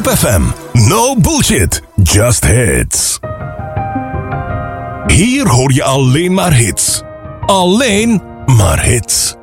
FM. No bullshit, just hits. Hier hoor je alleen maar hits. Alleen maar hits.